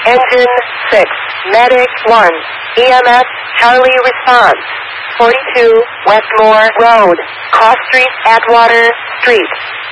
Engine 6, Medic 1, EMS, Charlie response. 42, Westmore Road, Cross Street, Atwater Street.